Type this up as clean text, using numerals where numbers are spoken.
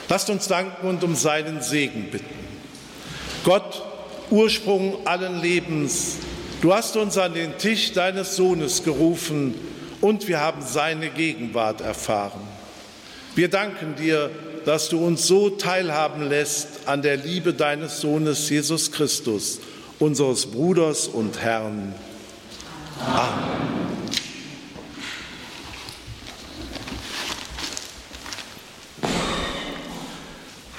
Lasst uns danken und um seinen Segen bitten. Gott, Ursprung allen Lebens, du hast uns an den Tisch deines Sohnes gerufen und wir haben seine Gegenwart erfahren. Wir danken dir, dass du uns so teilhaben lässt an der Liebe deines Sohnes Jesus Christus, unseres Bruders und Herrn.